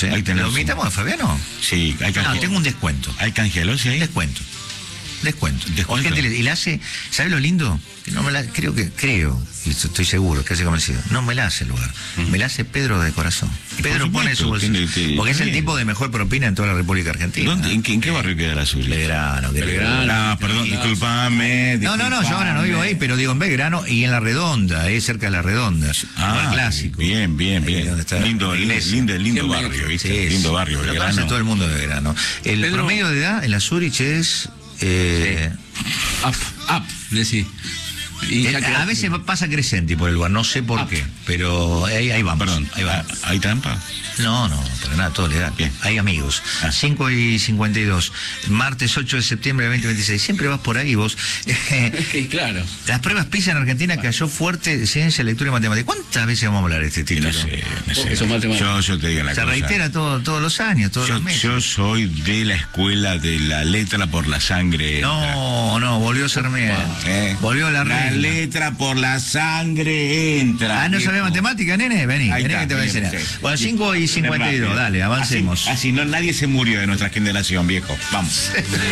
Sí. Ahí tenés. ¿Lo invitamos a Fabiano? Sí, hay No, tengo un descuento. ¿Hay canjeros? Sí. Descuento. Descuento. Gente y la hace, ¿sabe lo lindo? Que no me la, creo, y estoy seguro, casi convencido, no me la hace el lugar. Me la hace Pedro de corazón. Pedro pone su bolsillo. Porque es el tipo de mejor propina en toda la República Argentina. ¿Dónde, en qué barrio queda la Azul? Belgrano. Ah, perdón, disculpame. No, yo ahora no vivo ahí, pero digo en Belgrano y en La Redonda, cerca de La Redonda. Ah, clásico. Bien. Lindo barrio, ¿viste? Sí, lindo barrio, lo Belgrano. conoce todo el mundo de Belgrano. El Pedro, promedio de edad en la Zurich es... Up, decís. Y ya a veces pasa crecente por el lugar, no sé por qué, pero ahí vamos. Perdón, ahí vamos. ¿hay trampa? No, para nada, todo legal. Bien. Hay amigos. 5:52, martes 8 de septiembre de 2026. Siempre vas por ahí vos. Claro. Las pruebas PISA en Argentina cayó fuerte, ciencia, lectura y matemática. ¿Cuántas veces vamos a hablar de este título? No sé. Porque son matemáticas. Yo te digo la Se cosa. reitera todos los años, todos los meses. Yo soy de la escuela de la letra por la sangre. No, volvió Sarmiento. Volvió la La regla. letra por la sangre entra. ¿No sabía matemática, nene? Vení Ahí que está, te voy a bien, enseñar. sí. Bueno, 5:52, dale, avancemos. Así no, nadie se murió de nuestra generación, viejo. Vamos.